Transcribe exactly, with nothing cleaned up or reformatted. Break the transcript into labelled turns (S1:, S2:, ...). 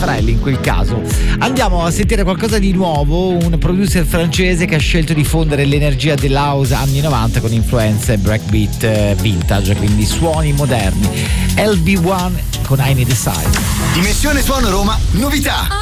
S1: Raffaelli in quel caso. Andiamo a sentire qualcosa di nuovo, un producer francese che ha scelto di fondere l'energia dell'house anni novanta con influenze breakbeat eh, vintage, quindi suoni moderni. L B uno con I Need a Sign.
S2: Dimensione Suono Roma, novità.